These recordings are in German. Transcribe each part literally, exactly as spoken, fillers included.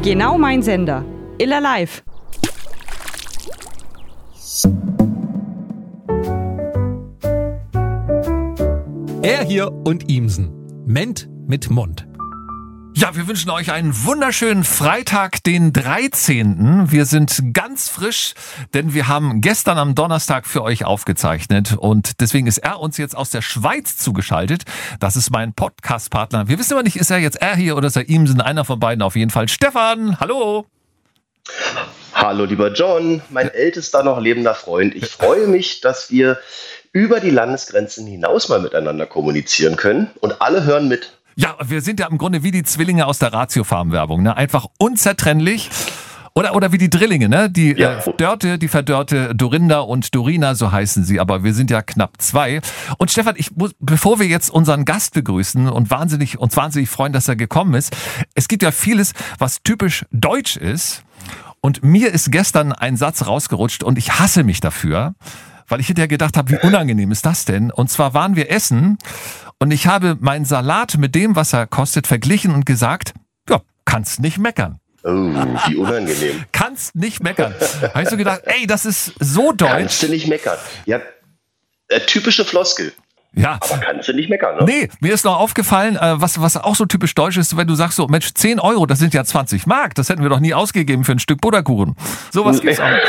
Genau mein Sender. Iller Live. Er hier und Imsen. Ment mit Mund. Ja, wir wünschen euch einen wunderschönen Freitag, den dreizehnten Wir sind ganz frisch, denn wir haben gestern am Donnerstag für euch aufgezeichnet und deswegen ist er uns jetzt aus der Schweiz zugeschaltet. Das ist mein Podcast-Partner. Wir wissen aber nicht, ist er jetzt er hier oder ist er Imsen? Einer von beiden auf jeden Fall. Stefan, hallo! Hallo lieber John, mein ältester noch lebender Freund. Ich freue mich, dass wir über die Landesgrenzen hinaus mal miteinander kommunizieren können und alle hören mit. Ja, wir sind ja im Grunde wie die Zwillinge aus der Ratiofarm-Werbung, ne? Einfach unzertrennlich. Oder, oder wie die Drillinge, ne? Die ja. äh, Dörte, die verdörrte Dorinda und Dorina, so heißen sie, aber wir sind ja knapp zwei. Und Stefan, ich muss, bevor wir jetzt unseren Gast begrüßen und wahnsinnig, uns wahnsinnig freuen, dass er gekommen ist, es gibt ja vieles, was typisch deutsch ist. Und mir ist gestern ein Satz rausgerutscht und ich hasse mich dafür, weil ich hinterher gedacht habe, wie unangenehm ist das denn? Und zwar waren wir essen und ich habe meinen Salat mit dem, was er kostet, verglichen und gesagt, ja, kannst nicht meckern. Oh, wie unangenehm. Kannst nicht meckern. Habe ich so gedacht, ey, das ist so deutsch. Kannst du nicht meckern. Ja, äh, typische Floskel. Ja. Aber kannst du nicht meckern, ne? Nee, mir ist noch aufgefallen, äh, was, was auch so typisch deutsch ist, wenn du sagst so, Mensch, zehn Euro, das sind ja zwanzig Mark, das hätten wir doch nie ausgegeben für ein Stück Butterkuchen. Sowas gibt's auch.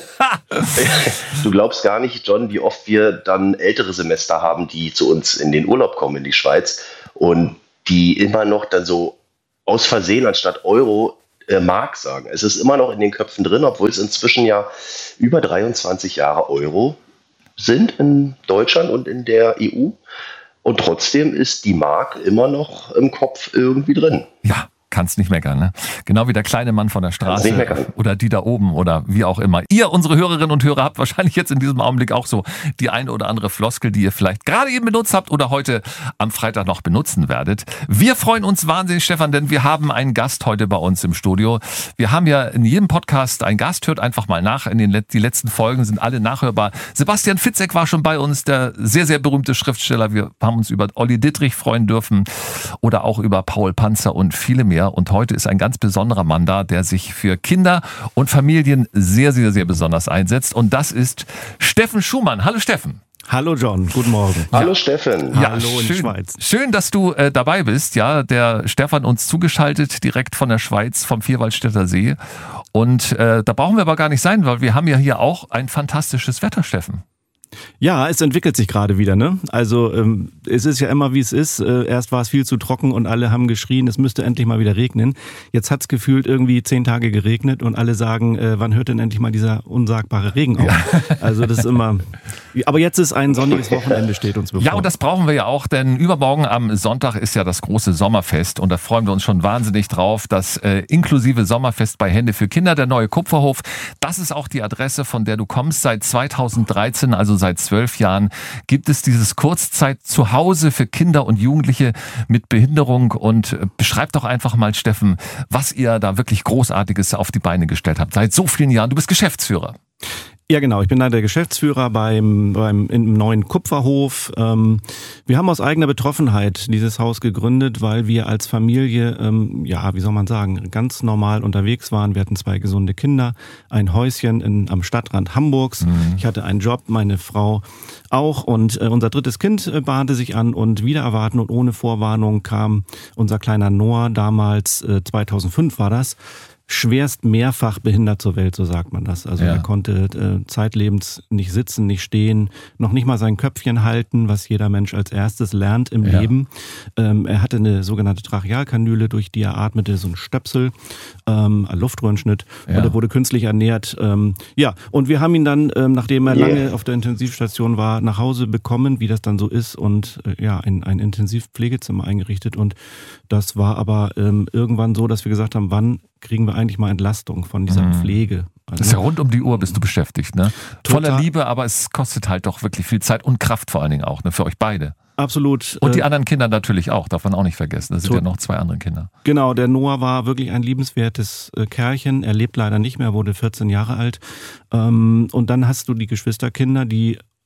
Du glaubst gar nicht, John, wie oft wir dann ältere Semester haben, die zu uns in den Urlaub kommen in die Schweiz und die immer noch dann so aus Versehen anstatt Euro äh, Mark sagen. Es ist immer noch in den Köpfen drin, obwohl es inzwischen ja über dreiundzwanzig Jahre Euro sind in Deutschland und in der E U. Und trotzdem ist die Mark immer noch im Kopf irgendwie drin. Ja. Kannst nicht meckern, ne? Genau wie der kleine Mann von der Straße oder die da oben oder wie auch immer. Ihr, unsere Hörerinnen und Hörer, habt wahrscheinlich jetzt in diesem Augenblick auch so die eine oder andere Floskel, die ihr vielleicht gerade eben benutzt habt oder heute am Freitag noch benutzen werdet. Wir freuen uns wahnsinnig, Stefan, denn wir haben einen Gast heute bei uns im Studio. Wir haben ja in jedem Podcast einen Gast, hört einfach mal nach. In den die letzten Folgen sind alle nachhörbar. Sebastian Fitzek war schon bei uns, der sehr, sehr berühmte Schriftsteller. Wir haben uns über Olli Dittrich freuen dürfen oder auch über Paul Panzer und viele mehr. Und heute ist ein ganz besonderer Mann da, der sich für Kinder und Familien sehr, sehr, sehr besonders einsetzt. Und das ist Steffen Schumann. Hallo Steffen. Hallo John, guten Morgen. Hallo ja. Steffen. Ja, Hallo in schön, die Schweiz. Schön, dass du äh, dabei bist. Ja, der Stefan uns zugeschaltet, direkt von der Schweiz, vom Vierwaldstätter See. Und äh, da brauchen wir aber gar nicht sein, weil wir haben ja hier auch ein fantastisches Wetter, Steffen. Ja, es entwickelt sich gerade wieder, ne? Also ähm, es ist ja immer, wie es ist. Äh, erst war es viel zu trocken und alle haben geschrien, es müsste endlich mal wieder regnen. Jetzt hat es gefühlt irgendwie zehn Tage geregnet und alle sagen, äh, wann hört denn endlich mal dieser unsagbare Regen auf? Ja. Also das ist immer... Aber jetzt ist ein sonniges Wochenende, steht uns bevor. Ja, und das brauchen wir ja auch, denn übermorgen am Sonntag ist ja das große Sommerfest und da freuen wir uns schon wahnsinnig drauf. Das äh, inklusive Sommerfest bei Hände für Kinder, der neue Kupferhof. Das ist auch die Adresse, von der du kommst. Seit zweitausenddreizehn, also seit zwölf Jahren, gibt es dieses Kurzzeit Zuhause für Kinder und Jugendliche mit Behinderung. Und beschreib doch einfach mal, Steffen, was ihr da wirklich Großartiges auf die Beine gestellt habt. Seit so vielen Jahren. Du bist Geschäftsführer. Ja, genau. Ich bin da der Geschäftsführer beim, beim im neuen Kupferhof. Ähm, wir haben aus eigener Betroffenheit dieses Haus gegründet, weil wir als Familie, ähm, ja, wie soll man sagen, ganz normal unterwegs waren. Wir hatten zwei gesunde Kinder, ein Häuschen in, am Stadtrand Hamburgs. Mhm. Ich hatte einen Job, meine Frau auch. Und äh, unser drittes Kind äh, bahnte sich an und wieder erwarten und ohne Vorwarnung kam unser kleiner Noah, damals äh, zweitausendfünf war das, schwerst mehrfach behindert zur Welt, so sagt man das. Also ja. Er konnte äh, zeitlebens nicht sitzen, nicht stehen, noch nicht mal sein Köpfchen halten, was jeder Mensch als erstes lernt im ja. Leben. Ähm, er hatte eine sogenannte Trachealkanüle, durch die er atmete, so ein Stöpsel, ähm, ein Luftröhrenschnitt ja. und er wurde künstlich ernährt. Ähm, ja, und wir haben ihn dann, ähm, nachdem er yeah. lange auf der Intensivstation war, nach Hause bekommen, wie das dann so ist und äh, ja, in ein Intensivpflegezimmer eingerichtet und das war aber ähm, irgendwann so, dass wir gesagt haben, wann kriegen wir eigentlich mal Entlastung von dieser mhm. Pflege. Also, das ist ja rund um die Uhr bist du beschäftigt, ne? Voller Liebe, aber es kostet halt doch wirklich viel Zeit und Kraft vor allen Dingen auch, ne? Für euch beide. Absolut. Und die anderen Kinder natürlich auch, darf man auch nicht vergessen. Das sind ja noch zwei andere Kinder. Genau, der Noah war wirklich ein liebenswertes Kerlchen. Er lebt leider nicht mehr, wurde vierzehn Jahre alt. Und dann hast du die Geschwisterkinder, die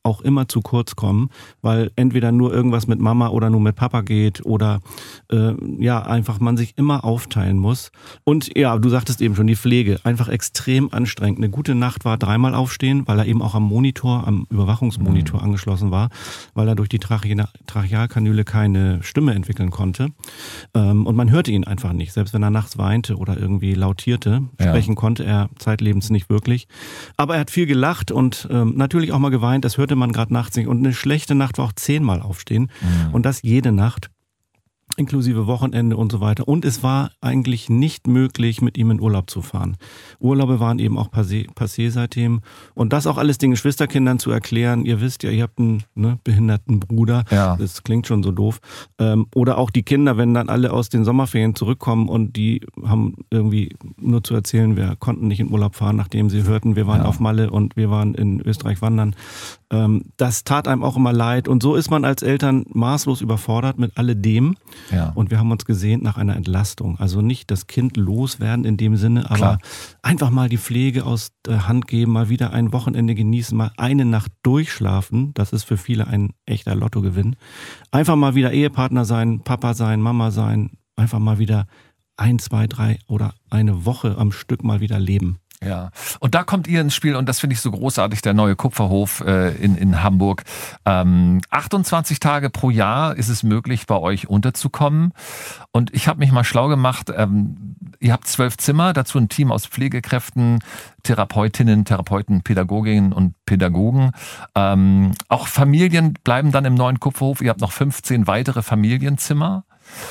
auch immer zu kurz kommen, weil entweder nur irgendwas mit Mama oder nur mit Papa geht oder äh, ja, einfach man sich immer aufteilen muss. Und ja, du sagtest eben schon, die Pflege, einfach extrem anstrengend. Eine gute Nacht war dreimal aufstehen, weil er eben auch am Monitor, am Überwachungsmonitor mhm. angeschlossen war, weil er durch die Trache- Trachealkanüle keine Stimme entwickeln konnte. Ähm, und man hörte ihn einfach nicht, selbst wenn er nachts weinte oder irgendwie lautierte. Ja. Sprechen konnte er zeitlebens nicht wirklich. Aber er hat viel gelacht und ähm, natürlich auch mal geweint, das hörte man gerade nachts nicht. Und eine schlechte Nacht war auch zehnmal aufstehen. Mhm. Und das jede Nacht. Inklusive Wochenende und so weiter. Und es war eigentlich nicht möglich, mit ihm in Urlaub zu fahren. Urlaube waren eben auch passé, passé seitdem. Und das auch alles den Geschwisterkindern zu erklären. Ihr wisst ja, ihr habt einen ne, behinderten Bruder. Ja. Das klingt schon so doof. Ähm, oder auch die Kinder, wenn dann alle aus den Sommerferien zurückkommen und die haben irgendwie nur zu erzählen, wir konnten nicht in Urlaub fahren, nachdem sie hörten, wir waren ja. auf Malle und wir waren in Österreich wandern. Ähm, das tat einem auch immer leid. Und so ist man als Eltern maßlos überfordert mit alledem. Ja. Und wir haben uns gesehnt nach einer Entlastung. Also nicht das Kind loswerden in dem Sinne, aber Klar. einfach mal die Pflege aus der Hand geben, mal wieder ein Wochenende genießen, mal eine Nacht durchschlafen. Das ist für viele ein echter Lottogewinn. Einfach mal wieder Ehepartner sein, Papa sein, Mama sein. Einfach mal wieder ein, zwei, drei oder eine Woche am Stück mal wieder leben. Ja, und da kommt ihr ins Spiel und das finde ich so großartig, der neue Kupferhof äh, in, in Hamburg. Ähm, achtundzwanzig Tage pro Jahr ist es möglich, bei euch unterzukommen. Und ich habe mich mal schlau gemacht, ähm, ihr habt zwölf Zimmer, dazu ein Team aus Pflegekräften, Therapeutinnen, Therapeuten, Pädagoginnen und Pädagogen. Ähm, auch Familien bleiben dann im neuen Kupferhof. Ihr habt noch fünfzehn weitere Familienzimmer.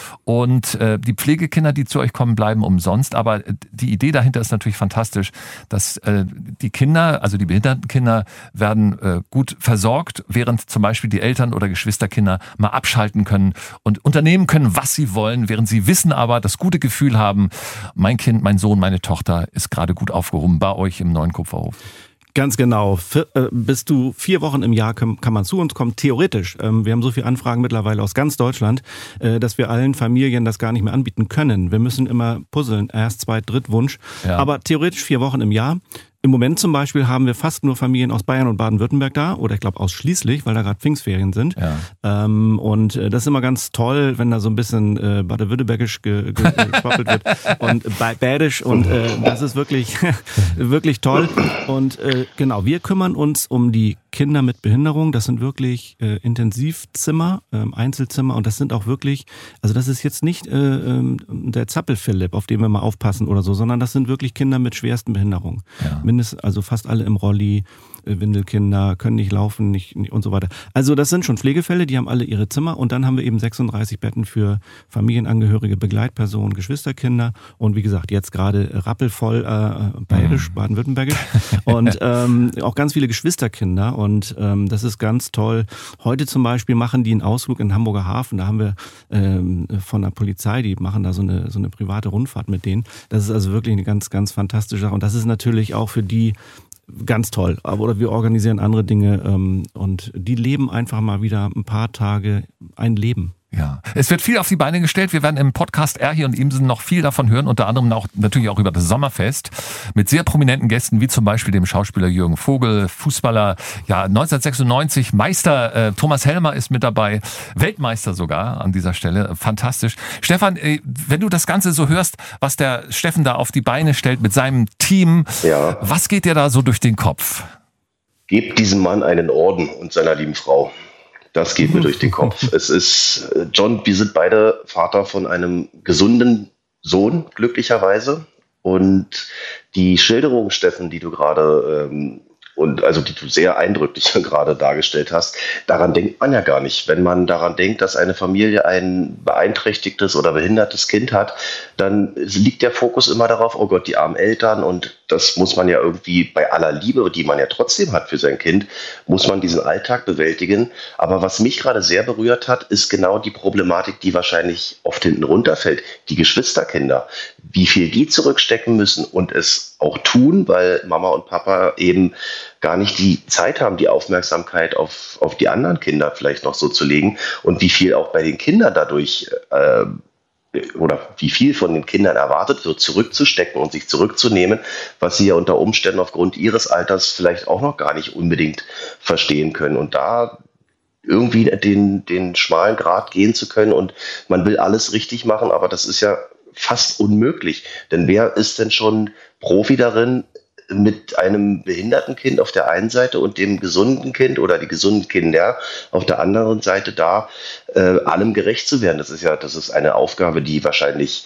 Und äh, die Pflegekinder, die zu euch kommen, bleiben umsonst. Aber die Idee dahinter ist natürlich fantastisch, dass äh, die Kinder, also die behinderten Kinder, werden äh, gut versorgt, während zum Beispiel die Eltern oder Geschwisterkinder mal abschalten können und unternehmen können, was sie wollen, während sie wissen aber, das gute Gefühl haben, mein Kind, mein Sohn, meine Tochter ist gerade gut aufgehoben bei euch im neuen Kupferhof. Ganz genau. Für, äh, bis zu vier Wochen im Jahr kann, kann man zu uns kommen, theoretisch. Ähm, wir haben so viele Anfragen mittlerweile aus ganz Deutschland, äh, dass wir allen Familien das gar nicht mehr anbieten können. Wir müssen immer puzzeln, erst, zweit, drittwunsch. Ja. Aber theoretisch vier Wochen im Jahr. Im Moment zum Beispiel haben wir fast nur Familien aus Bayern und Baden-Württemberg da, oder ich glaube ausschließlich, weil da gerade Pfingstferien sind. Ja. Ähm, und äh, das ist immer ganz toll, wenn da so ein bisschen äh, baden-württembergisch ge- ge- geschwappelt wird und ba- badisch und äh, das ist wirklich, wirklich toll. Und äh, genau, wir kümmern uns um die Kinder mit Behinderung. Das sind wirklich äh, Intensivzimmer, äh, Einzelzimmer und das sind auch wirklich, also das ist jetzt nicht äh, äh, der Zappel-Philipp, auf den wir mal aufpassen oder so, sondern das sind wirklich Kinder mit schwersten Behinderungen. Ja. Also fast alle im Rolli, Windelkinder, können nicht laufen nicht, nicht und so weiter. Also das sind schon Pflegefälle, die haben alle ihre Zimmer und dann haben wir eben sechsunddreißig Betten für Familienangehörige, Begleitpersonen, Geschwisterkinder und wie gesagt, jetzt gerade rappelvoll äh, bayerisch, mhm. baden-württembergisch und ähm, auch ganz viele Geschwisterkinder und ähm, das ist ganz toll. Heute zum Beispiel machen die einen Ausflug in Hamburger Hafen, da haben wir ähm, von der Polizei, die machen da so eine, so eine private Rundfahrt mit denen. Das ist also wirklich eine ganz, ganz fantastische Sache und das ist natürlich auch für die ganz toll. Oder wir organisieren andere Dinge ähm, und die leben einfach mal wieder ein paar Tage ein Leben. Ja, es wird viel auf die Beine gestellt. Wir werden im Podcast Erhi und Imsen noch viel davon hören, unter anderem auch natürlich auch über das Sommerfest mit sehr prominenten Gästen, wie zum Beispiel dem Schauspieler Jürgen Vogel, Fußballer, ja neunzehnhundertsechsundneunzig, Meister äh, Thomas Helmer ist mit dabei, Weltmeister sogar an dieser Stelle, fantastisch. Stefan, äh, wenn du das Ganze so hörst, was der Steffen da auf die Beine stellt mit seinem Team, ja. Was geht dir da so durch den Kopf? Gebt diesem Mann einen Orden und seiner lieben Frau. Das geht mir durch den Kopf. Es ist, John, wir sind beide Vater von einem gesunden Sohn, glücklicherweise. Und die Schilderung, Steffen, die du gerade, ähm, und also die du sehr eindrücklich gerade dargestellt hast, daran denkt man ja gar nicht. Wenn man daran denkt, dass eine Familie ein beeinträchtigtes oder behindertes Kind hat, dann liegt der Fokus immer darauf, oh Gott, die armen Eltern, und das muss man ja irgendwie bei aller Liebe, die man ja trotzdem hat für sein Kind, muss man diesen Alltag bewältigen. Aber was mich gerade sehr berührt hat, ist genau die Problematik, die wahrscheinlich oft hinten runterfällt. Die Geschwisterkinder, wie viel die zurückstecken müssen und es auch tun, weil Mama und Papa eben gar nicht die Zeit haben, die Aufmerksamkeit auf, auf die anderen Kinder vielleicht noch so zu legen, und wie viel auch bei den Kindern dadurch äh, oder wie viel von den Kindern erwartet wird, zurückzustecken und sich zurückzunehmen, was sie ja unter Umständen aufgrund ihres Alters vielleicht auch noch gar nicht unbedingt verstehen können. Und da irgendwie den, den schmalen Grat gehen zu können und man will alles richtig machen, aber das ist ja fast unmöglich. Denn wer ist denn schon Profi darin, mit einem behinderten Kind auf der einen Seite und dem gesunden Kind oder die gesunden Kinder auf der anderen Seite da äh, allem gerecht zu werden? Das ist ja, das ist eine Aufgabe, die wahrscheinlich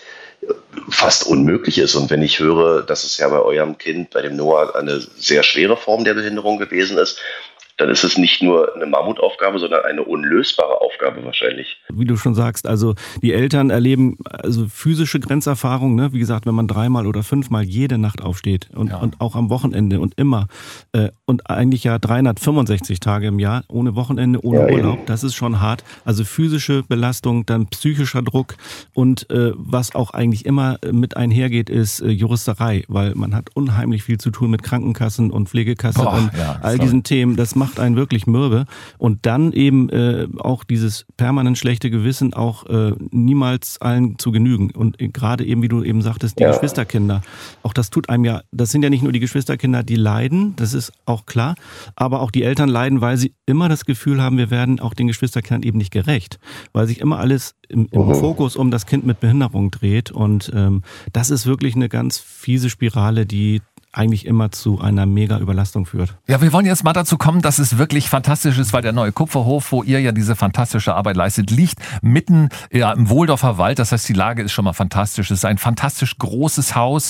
fast unmöglich ist. Und wenn ich höre, dass es ja bei eurem Kind, bei dem Noah, eine sehr schwere Form der Behinderung gewesen ist, dann ist es nicht nur eine Mammutaufgabe, sondern eine unlösbare Aufgabe wahrscheinlich. Wie du schon sagst, also die Eltern erleben also physische Grenzerfahrungen, ne? Wie gesagt, wenn man dreimal oder fünfmal jede Nacht aufsteht und, ja. und auch am Wochenende und immer äh, und eigentlich ja dreihundertfünfundsechzig Tage im Jahr, ohne Wochenende, ohne ja, Urlaub, eben. Das ist schon hart. Also physische Belastung, dann psychischer Druck und äh, was auch eigentlich immer mit einhergeht, ist äh, Juristerei, weil man hat unheimlich viel zu tun mit Krankenkassen und Pflegekassen Boah, und ja, all diesen Themen. Das macht einen wirklich mürbe und dann eben äh, auch dieses permanent schlechte Gewissen, auch äh, niemals allen zu genügen und äh, gerade eben, wie du eben sagtest, die ja. Geschwisterkinder, auch das tut einem ja, das sind ja nicht nur die Geschwisterkinder, die leiden, das ist auch klar, aber auch die Eltern leiden, weil sie immer das Gefühl haben, wir werden auch den Geschwisterkindern eben nicht gerecht, weil sich immer alles im, im mhm. Fokus um das Kind mit Behinderung dreht und ähm, das ist wirklich eine ganz fiese Spirale, die eigentlich immer zu einer Mega-Überlastung führt. Ja, wir wollen jetzt mal dazu kommen, dass es wirklich fantastisch ist, weil der neue Kupferhof, wo ihr ja diese fantastische Arbeit leistet, liegt mitten ja, im Wohldorfer Wald. Das heißt, die Lage ist schon mal fantastisch. Es ist ein fantastisch großes Haus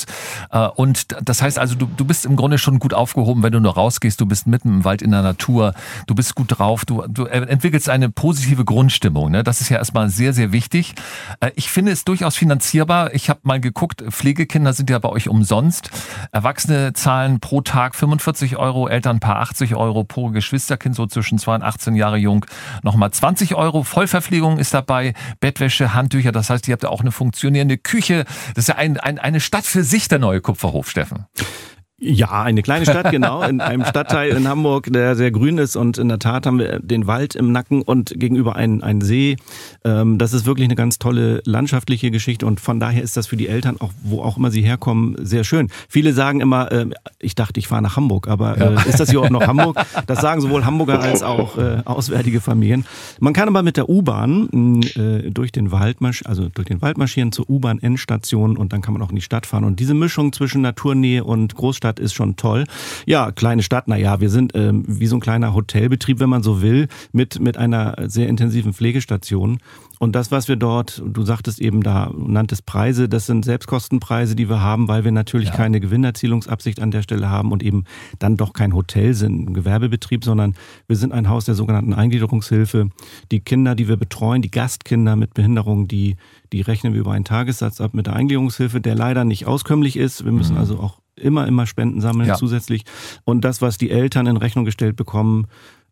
und das heißt also, du, du bist im Grunde schon gut aufgehoben, wenn du nur rausgehst. Du bist mitten im Wald in der Natur, du bist gut drauf, du, du entwickelst eine positive Grundstimmung. Ne? Das ist ja erstmal sehr, sehr wichtig. Ich finde es durchaus finanzierbar. Ich habe mal geguckt, Pflegekinder sind ja bei euch umsonst. Erwachsene zahlen pro Tag fünfundvierzig Euro, Elternpaar achtzig Euro, pro Geschwisterkind so zwischen zwei und achtzehn Jahre jung nochmal zwanzig Euro. Vollverpflegung ist dabei, Bettwäsche, Handtücher, das heißt, ihr habt ja auch eine funktionierende Küche. Das ist ja ein, ein, eine Stadt für sich, der neue Kupferhof, Steffen. Ja, eine kleine Stadt, genau, in einem Stadtteil in Hamburg, der sehr grün ist und in der Tat haben wir den Wald im Nacken und gegenüber einen, einen See. Das ist wirklich eine ganz tolle landschaftliche Geschichte und von daher ist das für die Eltern, auch wo auch immer sie herkommen, sehr schön. Viele sagen immer, ich dachte, ich fahre nach Hamburg, aber ja. ist das hier auch noch Hamburg? Das sagen sowohl Hamburger als auch auswärtige Familien. Man kann aber mit der U-Bahn durch den Wald, also durch den Wald marschieren zur U-Bahn-Endstation und dann kann man auch in die Stadt fahren und diese Mischung zwischen Naturnähe und Großstadt ist schon toll. Ja, kleine Stadt, naja, wir sind ähm, wie so ein kleiner Hotelbetrieb, wenn man so will, mit, mit einer sehr intensiven Pflegestation. Und das, was wir dort, du sagtest eben da, nanntest Preise, das sind Selbstkostenpreise, die wir haben, weil wir natürlich ja. keine Gewinnerzielungsabsicht an der Stelle haben und eben dann doch kein Hotel sind, ein Gewerbebetrieb, sondern wir sind ein Haus der sogenannten Eingliederungshilfe. Die Kinder, die wir betreuen, die Gastkinder mit Behinderung, die, die rechnen wir über einen Tagessatz ab mit der Eingliederungshilfe, der leider nicht auskömmlich ist. Wir müssen mhm. also auch immer, immer Spenden sammeln ja. zusätzlich. Und das, was die Eltern in Rechnung gestellt bekommen,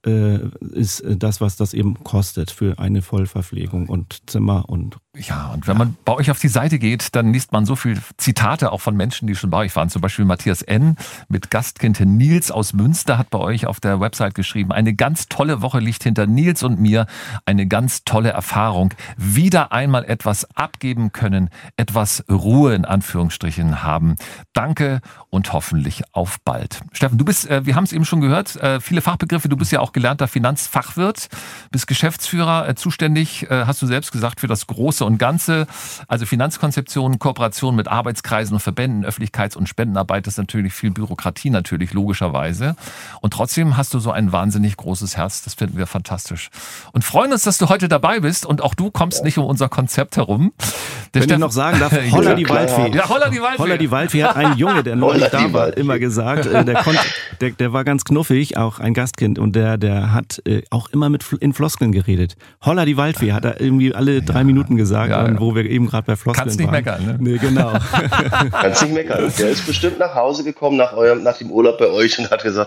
ist das, was das eben kostet für eine Vollverpflegung und Zimmer und ja, und wenn man bei euch auf die Seite geht, dann liest man so viele Zitate auch von Menschen, die schon bei euch waren. Zum Beispiel Matthias N. mit Gastkind Nils aus Münster hat bei euch auf der Website geschrieben, eine ganz tolle Woche liegt hinter Nils und mir, eine ganz tolle Erfahrung. Wieder einmal etwas abgeben können, etwas Ruhe in Anführungsstrichen haben. Danke und hoffentlich auf bald. Steffen, du bist, wir haben es eben schon gehört, viele Fachbegriffe, du bist ja auch gelernter Finanzfachwirt, bist Geschäftsführer, zuständig, hast du selbst gesagt, für das große und Ganze, also Finanzkonzeption, Kooperation mit Arbeitskreisen und Verbänden, Öffentlichkeits- und Spendenarbeit, das ist natürlich viel Bürokratie natürlich, logischerweise. Und trotzdem hast du so ein wahnsinnig großes Herz, das finden wir fantastisch. Und freuen uns, dass du heute dabei bist und auch du kommst nicht um unser Konzept herum. Der Wenn Steff- ich noch sagen darf, Holla die Waldfee. Ja, Holla die Waldfee. Holla die Waldfee hat ein Junge, der neulich da war, immer gesagt, der, konnte, der, der war ganz knuffig, auch ein Gastkind und der, der hat auch immer mit in Floskeln geredet. Holla die Waldfee hat er irgendwie alle drei ja. Minuten gesagt. Ja, ja. Wo wir eben gerade bei Floskeln Kannst nicht waren. meckern, ne? Nee, genau. Kannst nicht meckern. Der ist bestimmt nach Hause gekommen nach eurem, nach dem Urlaub bei euch und hat gesagt, du,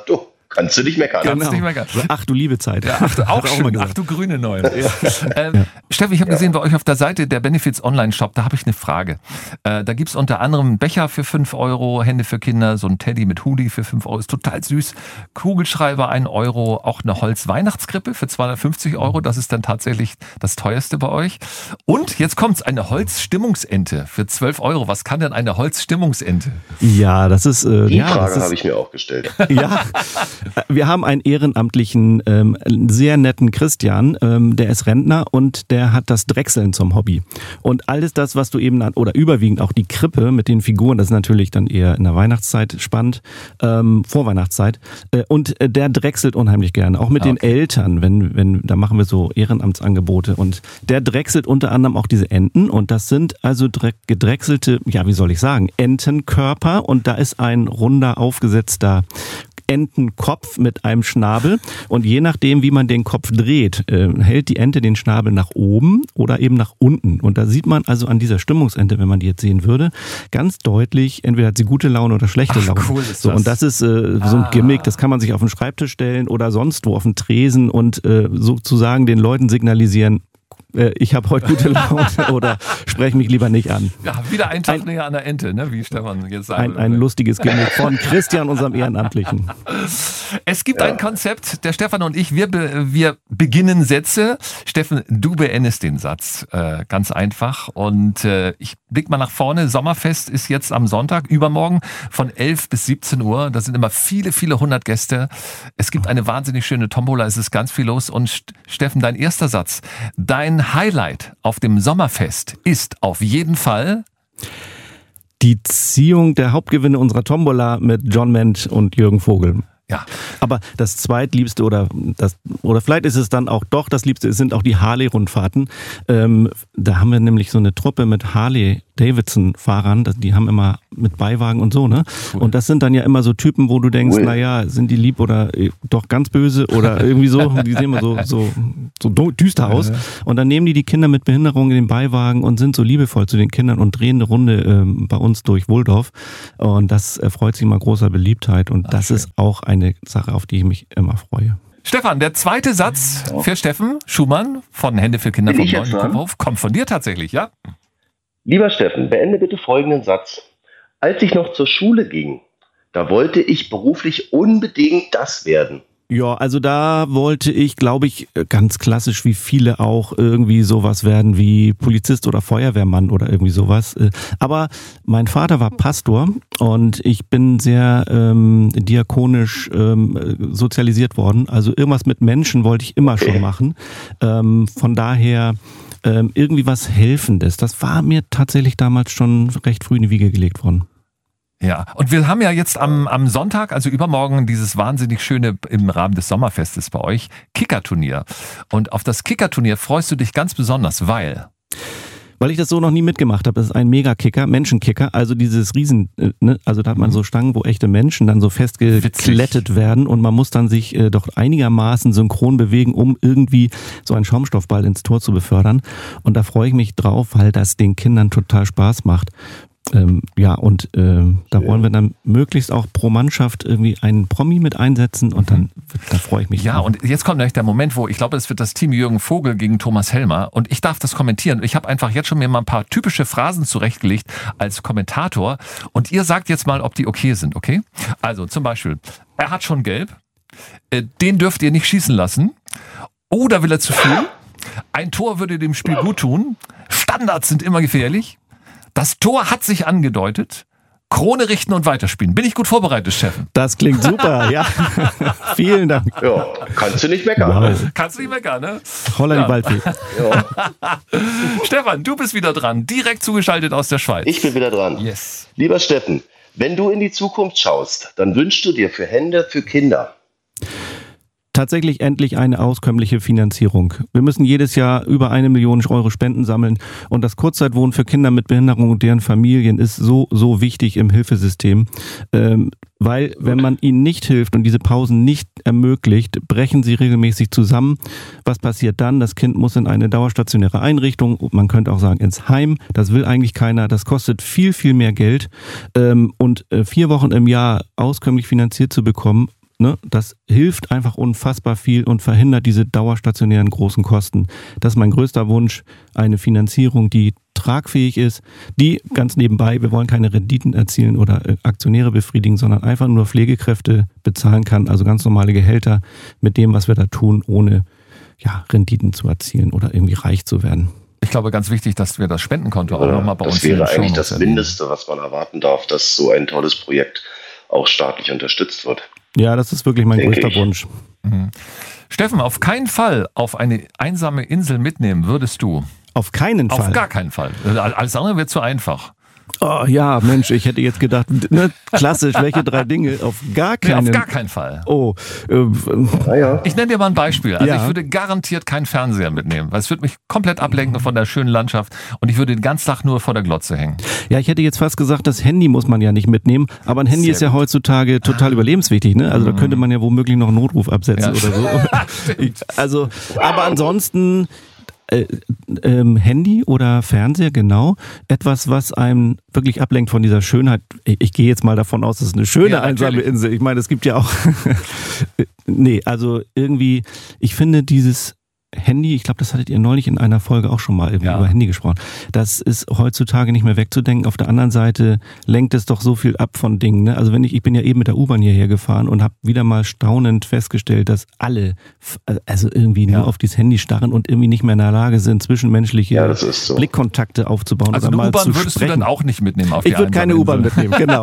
Kannst du nicht meckern. Genau. Kannst du nicht meckern. Ach du liebe Zeit. Ja, ach, du, auch, auch schön. Ach du grüne Neun. Ja. Ähm, ja. Steffen, ich habe gesehen, bei euch auf der Seite der Benefits Online-Shop, da habe ich eine Frage. Äh, da gibt es unter anderem einen Becher für fünf Euro, Hände für Kinder, so ein Teddy mit Hoodie für fünf Euro, ist total süß. Kugelschreiber ein Euro, auch eine Holz-Weihnachtskrippe für zweihundertfünfzig Euro, das ist dann tatsächlich das teuerste bei euch. Und jetzt kommt's, eine Holzstimmungsente für zwölf Euro. Was kann denn eine Holzstimmungsente? Ja, das ist... Äh, Die ja, Frage habe ich mir auch gestellt. Ja, wir haben einen ehrenamtlichen, ähm, sehr netten Christian, ähm, der ist Rentner und der hat das Drechseln zum Hobby. Und alles das, was du eben, oder überwiegend auch die Krippe mit den Figuren, das ist natürlich dann eher in der Weihnachtszeit spannend, ähm, Vorweihnachtszeit. Äh, und der drechselt unheimlich gerne, auch mit okay. den Eltern, wenn, wenn, da machen wir so Ehrenamtsangebote. Und der drechselt unter anderem auch diese Enten und das sind also gedrechselte, ja, wie soll ich sagen, Entenkörper und da ist ein runder, aufgesetzter Entenkopf mit einem Schnabel und je nachdem, wie man den Kopf dreht, äh, hält die Ente den Schnabel nach oben oder eben nach unten. Und da sieht man also an dieser Stimmungsente, wenn man die jetzt sehen würde, ganz deutlich, entweder hat sie gute Laune oder schlechte Laune. Ach, cool ist so, das. und das ist äh, so ein ah. Gimmick, das kann man sich auf den Schreibtisch stellen oder sonst wo auf den Tresen und äh, sozusagen den Leuten signalisieren, ich habe heute gute Laune oder spreche mich lieber nicht an. Ja, wieder ein Tag ein, näher an der Ente, ne? Wie Stefan jetzt sagt. Ein, ein lustiges Gimmick von Christian, unserem Ehrenamtlichen. Es gibt ja. ein Konzept, der Stefan und ich, wir, wir beginnen Sätze. Steffen, du beendest den Satz. Äh, ganz einfach. Und äh, ich blick mal nach vorne. Sommerfest ist jetzt am Sonntag, übermorgen, von elf bis siebzehn Uhr. Da sind immer viele, viele hundert Gäste. Es gibt eine wahnsinnig schöne Tombola, es ist ganz viel los. Und Steffen, dein erster Satz, dein Highlight auf dem Sommerfest ist auf jeden Fall die Ziehung der Hauptgewinne unserer Tombola mit John Ment und Jürgen Vogel. Ja. Aber das zweitliebste oder das oder vielleicht ist es dann auch doch das Liebste, es sind auch die Harley-Rundfahrten. Ähm, da haben wir nämlich so eine Truppe mit Harley-Davidson-Fahrern, die haben immer mit Beiwagen und so, ne? Cool. Und das sind dann ja immer so Typen, wo du denkst, cool. naja, sind die lieb oder doch ganz böse oder irgendwie so, die sehen immer so, so, so düster aus. Und dann nehmen die die Kinder mit Behinderung in den Beiwagen und sind so liebevoll zu den Kindern und drehen eine Runde ähm, bei uns durch Wohldorf. Und das erfreut sich immer großer Beliebtheit und Ach, das schön. ist auch ein eine Sache, auf die ich mich immer freue. Stefan, der zweite Satz für Steffen Schumann von Hände für Kinder vom Neuen Kupferhof kommt von dir tatsächlich, ja? Lieber Steffen, beende bitte folgenden Satz. Als ich noch zur Schule ging, da wollte ich beruflich unbedingt das werden. Ja, also da wollte ich, glaube ich, ganz klassisch wie viele auch irgendwie sowas werden wie Polizist oder Feuerwehrmann oder irgendwie sowas. Aber mein Vater war Pastor und ich bin sehr ähm, diakonisch ähm, sozialisiert worden. Also irgendwas mit Menschen wollte ich immer schon machen. Ähm, von daher ähm, irgendwie was Helfendes. Das war mir tatsächlich damals schon recht früh in die Wiege gelegt worden. Ja, und wir haben ja jetzt am, am Sonntag, also übermorgen, dieses wahnsinnig schöne im Rahmen des Sommerfestes bei euch, Kickerturnier. Und auf das Kickerturnier freust du dich ganz besonders, weil... Weil ich das so noch nie mitgemacht habe. Das ist ein Megakicker, Menschenkicker, also dieses Riesen, ne? Also da hat man so Stangen, wo echte Menschen dann so festgeklettet werden und man muss dann sich äh, doch einigermaßen synchron bewegen, um irgendwie so einen Schaumstoffball ins Tor zu befördern. Und da freue ich mich drauf, weil das den Kindern total Spaß macht. Ähm, ja, und äh, da wollen wir dann möglichst auch pro Mannschaft irgendwie einen Promi mit einsetzen und dann, da freue ich mich. Ja, drauf. Und jetzt kommt gleich der Moment, wo ich glaube, es wird das Team Jürgen Vogel gegen Thomas Helmer und ich darf das kommentieren. Ich habe einfach jetzt schon mir mal ein paar typische Phrasen zurechtgelegt als Kommentator und ihr sagt jetzt mal, ob die okay sind, okay? Also zum Beispiel, er hat schon gelb, äh, den dürft ihr nicht schießen lassen oder will er zu viel? Ein Tor würde dem Spiel gut tun, Standards sind immer gefährlich. Das Tor hat sich angedeutet. Krone richten und weiterspielen. Bin ich gut vorbereitet, Steffen? Das klingt super, ja. Vielen Dank. Ja, kannst du nicht meckern. Wow. Kannst du nicht meckern, ne? Holland ja. Waldweg. Ja. Stefan, du bist wieder dran. Direkt zugeschaltet aus der Schweiz. Ich bin wieder dran. Yes. Lieber Steffen, wenn du in die Zukunft schaust, dann wünschst du dir für Hände für Kinder tatsächlich endlich eine auskömmliche Finanzierung. Wir müssen jedes Jahr über eine Million Euro Spenden sammeln und das Kurzzeitwohnen für Kinder mit Behinderung und deren Familien ist so, so wichtig im Hilfesystem, ähm, weil wenn man ihnen nicht hilft und diese Pausen nicht ermöglicht, brechen sie regelmäßig zusammen. Was passiert dann? Das Kind muss in eine dauerstationäre Einrichtung, man könnte auch sagen ins Heim, das will eigentlich keiner, das kostet viel, viel mehr Geld ähm, und äh, vier Wochen im Jahr auskömmlich finanziert zu bekommen, ne, das hilft einfach unfassbar viel und verhindert diese dauerstationären großen Kosten. Das ist mein größter Wunsch, eine Finanzierung, die tragfähig ist, die ganz nebenbei, wir wollen keine Renditen erzielen oder Aktionäre befriedigen, sondern einfach nur Pflegekräfte bezahlen kann, also ganz normale Gehälter mit dem, was wir da tun, ohne ja, Renditen zu erzielen oder irgendwie reich zu werden. Ich glaube, ganz wichtig, dass wir das Spendenkonto auch nochmal bei das uns Das wäre eigentlich das erleben. Mindeste, was man erwarten darf, dass so ein tolles Projekt auch staatlich unterstützt wird. Ja, das ist wirklich mein größter ich. Wunsch. Mhm. Steffen, auf keinen Fall auf eine einsame Insel mitnehmen würdest du? Auf keinen Fall. Auf gar keinen Fall. Alles andere wird zu einfach. Oh ja, Mensch, ich hätte jetzt gedacht, ne, klassisch, welche drei Dinge? Auf gar keinen nee, auf gar keinen Fall. Oh, äh, ja, ja. Ich nenne dir mal ein Beispiel. Also ja. ich würde garantiert keinen Fernseher mitnehmen, weil es würde mich komplett ablenken von der schönen Landschaft und ich würde den ganzen Tag nur vor der Glotze hängen. Ja, ich hätte jetzt fast gesagt, das Handy muss man ja nicht mitnehmen, aber ein Handy Sehr ist ja gut. heutzutage total ah. überlebenswichtig, ne? Also da könnte man ja womöglich noch einen Notruf absetzen ja. oder so. Also, aber ansonsten Äh, ähm, Handy oder Fernseher, genau. Etwas, was einem wirklich ablenkt von dieser Schönheit. Ich, ich gehe jetzt mal davon aus, das ist eine schöne ja, einsame Insel. Ich meine, es gibt ja auch... nee, also irgendwie, ich finde dieses Handy, ich glaube, das hattet ihr neulich in einer Folge auch schon mal irgendwie ja. über Handy gesprochen. Das ist heutzutage nicht mehr wegzudenken. Auf der anderen Seite lenkt es doch so viel ab von Dingen. Ne? Also wenn ich, ich bin ja eben mit der U-Bahn hierher gefahren und habe wieder mal staunend festgestellt, dass alle also irgendwie ja. nur auf dieses Handy starren und irgendwie nicht mehr in der Lage sind, zwischenmenschliche ja, so. Blickkontakte aufzubauen. Also oder eine mal U-Bahn würdest sprechen. du dann auch nicht mitnehmen auf die Ich würde keine U-Bahn mitnehmen, genau.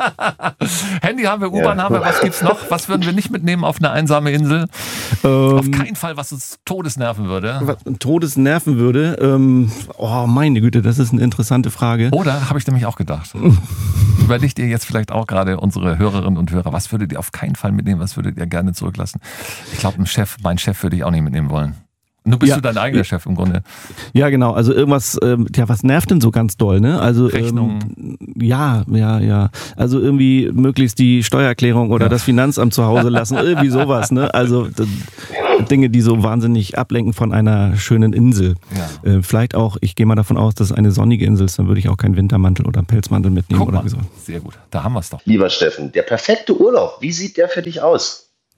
Handy haben wir, U-Bahn ja. haben wir, was gibt's noch? Was würden wir nicht mitnehmen auf eine einsame Insel? Ähm, auf keinen Fall, was uns todesnerven würde. Was Todes nerven würde. Ähm, oh, meine Güte, das ist eine interessante Frage. Oder, habe ich nämlich auch gedacht. Überlegt ihr jetzt vielleicht auch gerade, unsere Hörerinnen und Hörer, was würdet ihr auf keinen Fall mitnehmen, was würdet ihr gerne zurücklassen? Ich glaube, ein Chef, mein Chef würde ich auch nicht mitnehmen wollen. Nur bist ja. du dein eigener ja. Chef im Grunde. Ja, genau. Also irgendwas, ähm, ja, was nervt denn so ganz doll, ne? Also Rechnung. Ähm, ja, ja, ja. Also irgendwie möglichst die Steuererklärung oder ja. das Finanzamt zu Hause lassen, irgendwie sowas, ne? Also d- Dinge, die so wahnsinnig ablenken von einer schönen Insel. Ja. Äh, vielleicht auch, ich gehe mal davon aus, dass es eine sonnige Insel ist, dann würde ich auch keinen Wintermantel oder einen Pelzmantel mitnehmen. Guck oder mal. so. Sehr gut. Da haben wir es doch. Lieber Steffen, der perfekte Urlaub, wie sieht der für dich aus?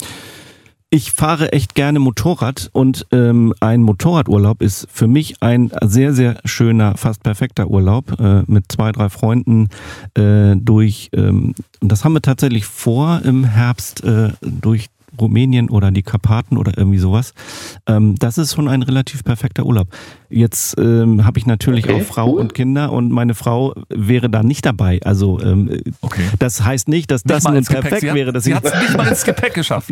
Ich fahre echt gerne Motorrad und ähm, ein Motorradurlaub ist für mich ein sehr, sehr schöner, fast perfekter Urlaub äh, mit zwei, drei Freunden äh, durch, ähm, und das haben wir tatsächlich vor im Herbst äh, durch Rumänien oder die Karpaten oder irgendwie sowas. Ähm, das ist schon ein relativ perfekter Urlaub. Jetzt ähm, habe ich natürlich okay, auch Frau cool. und Kinder und meine Frau wäre da nicht dabei. Also ähm, okay. das heißt nicht, dass das nun perfekt sie hat, wäre. Dass sie hat es nicht mal ins Gepäck geschafft.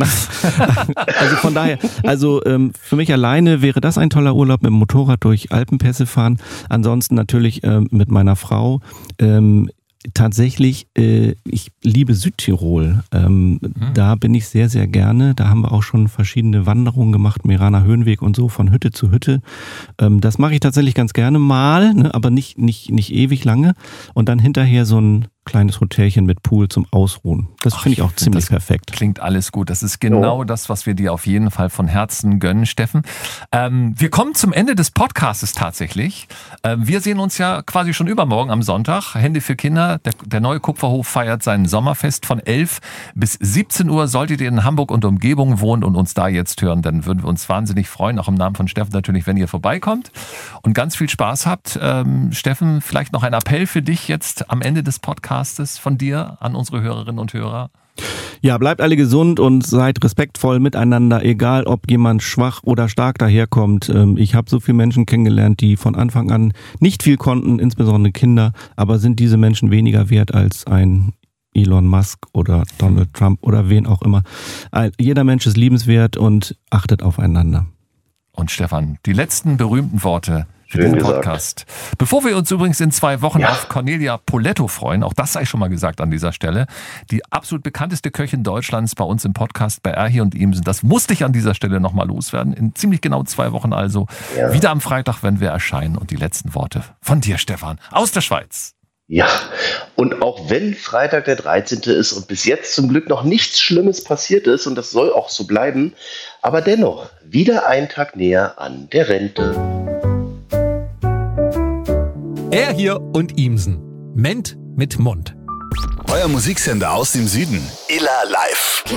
Also von daher, also ähm, für mich alleine wäre das ein toller Urlaub, mit dem Motorrad durch Alpenpässe fahren. Ansonsten natürlich ähm, mit meiner Frau. Ähm, Tatsächlich, äh, ich liebe Südtirol. Ähm, mhm. Da bin ich sehr, sehr gerne. Da haben wir auch schon verschiedene Wanderungen gemacht, Meraner Höhenweg und so, von Hütte zu Hütte. Ähm, das mache ich tatsächlich ganz gerne mal, ne, aber nicht, nicht, nicht ewig lange. Und dann hinterher so ein kleines Hotelchen mit Pool zum Ausruhen. Das finde ich auch ziemlich perfekt. Klingt alles gut. Das ist genau oh. das, was wir dir auf jeden Fall von Herzen gönnen, Steffen. Ähm, wir kommen zum Ende des Podcastes tatsächlich. Ähm, wir sehen uns ja quasi schon übermorgen am Sonntag. Hände für Kinder. Der, der neue Kupferhof feiert sein Sommerfest von elf bis siebzehn Uhr. Solltet ihr in Hamburg und Umgebung wohnen und uns da jetzt hören, dann würden wir uns wahnsinnig freuen, auch im Namen von Steffen natürlich, wenn ihr vorbeikommt und ganz viel Spaß habt. Ähm, Steffen, vielleicht noch ein Appell für dich jetzt am Ende des Podcasts von dir an unsere Hörerinnen und Hörer? Ja, bleibt alle gesund und seid respektvoll miteinander, egal ob jemand schwach oder stark daherkommt. Ich habe so viele Menschen kennengelernt, die von Anfang an nicht viel konnten, insbesondere Kinder, aber sind diese Menschen weniger wert als ein Elon Musk oder Donald Trump oder wen auch immer. Jeder Mensch ist liebenswert und achtet aufeinander. Und Stefan, die letzten berühmten Worte für Schön diesen Podcast. Gesagt. Bevor wir uns übrigens in zwei Wochen ja. auf Cornelia Poletto freuen, auch das sei schon mal gesagt an dieser Stelle, die absolut bekannteste Köchin Deutschlands bei uns im Podcast bei Erhi und Imsen, das musste ich an dieser Stelle nochmal loswerden. In ziemlich genau zwei Wochen also. Ja. Wieder am Freitag, wenn wir erscheinen. Und die letzten Worte von dir, Stefan, aus der Schweiz. Ja, und auch wenn Freitag der dreizehnte ist und bis jetzt zum Glück noch nichts Schlimmes passiert ist, und das soll auch so bleiben, aber dennoch wieder ein Tag näher an der Rente. Er hier und Imsen. Ment mit Mund. Euer Musiksender aus dem Süden. Illa Live.